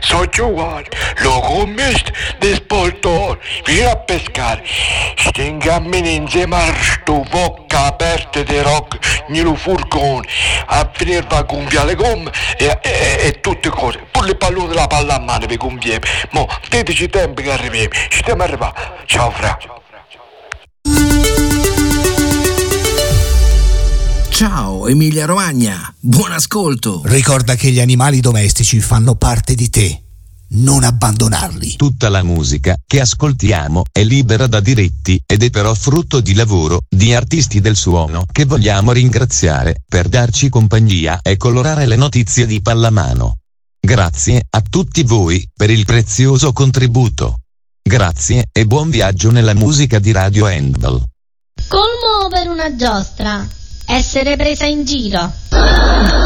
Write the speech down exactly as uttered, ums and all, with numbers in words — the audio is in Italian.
So Giovanni, lo commesso di sportore, vieni a pescare. Stiamo camminando insieme a sto bocca aperta di rock, nello furgone, a venire a gonfiare le gomme e, e, e tutte cose. Pure le pallone della palla a mano per gonfiare. Mo, diteci tempo che arriviamo. Stiamo arrivando. Ciao fra. Ciao Emilia Romagna, buon ascolto. Ricorda che gli animali domestici fanno parte di te. Non abbandonarli. Tutta la musica che ascoltiamo è libera da diritti ed è però frutto di lavoro di artisti del suono che vogliamo ringraziare per darci compagnia e colorare le notizie di pallamano. Grazie a tutti voi per il prezioso contributo. Grazie e buon viaggio nella musica di Radio Handball. Colmo per una giostra. Essere presa in giro.